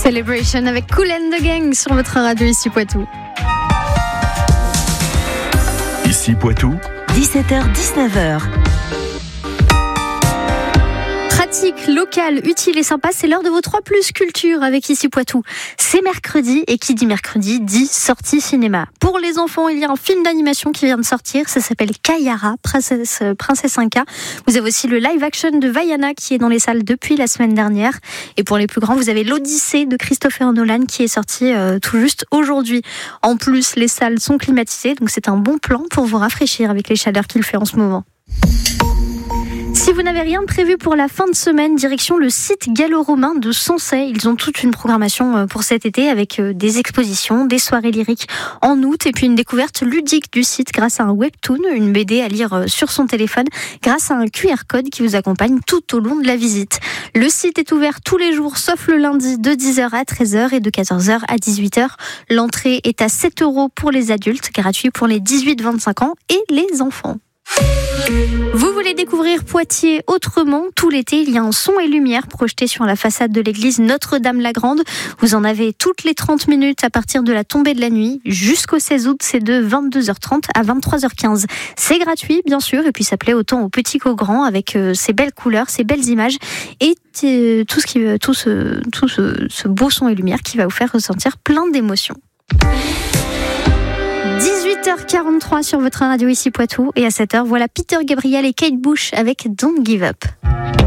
Celebration avec Kool and the Gang sur votre radio ici Poitou. Ici Poitou, 17h-19h. Pratique, locale, utile et sympa, c'est l'heure de vos 3+ culture avec Ici Poitou. C'est mercredi et qui dit mercredi dit sortie cinéma. Pour les enfants, il y a un film d'animation qui vient de sortir, ça s'appelle Kayara, Princesse Inca. Vous avez aussi le live action de Vaiana qui est dans les salles depuis la semaine dernière. Et pour les plus grands, vous avez l'Odyssée de Christopher Nolan qui est sorti tout juste aujourd'hui. En plus, les salles sont climatisées, donc c'est un bon plan pour vous rafraîchir avec les chaleurs qu'il fait en ce moment. Si vous n'avez rien de prévu pour la fin de semaine, direction le site gallo-romain de Sancey. Ils ont toute une programmation pour cet été avec des expositions, des soirées lyriques en août et puis une découverte ludique du site grâce à un webtoon, une BD à lire sur son téléphone grâce à un QR code qui vous accompagne tout au long de la visite. Le site est ouvert tous les jours sauf le lundi de 10h à 13h et de 14h à 18h. L'entrée est à 7 € pour les adultes, gratuit pour les 18-25 ans et les enfants. Vous voulez découvrir Poitiers autrement? Tout l'été, il y a un son et lumière projeté sur la façade de l'église Notre-Dame-la-Grande. Vous en avez toutes les 30 minutes à partir de la tombée de la nuit jusqu'au 16 août. C'est de 22h30 à 23h15. C'est gratuit, bien sûr, et puis ça plaît autant aux petits qu'aux grands avec ces belles couleurs, ces belles images et tout ce beau son et lumière qui va vous faire ressentir plein d'émotions. 18h43 sur votre radio ici Poitou et à 7h, voilà Peter Gabriel et Kate Bush avec Don't Give Up.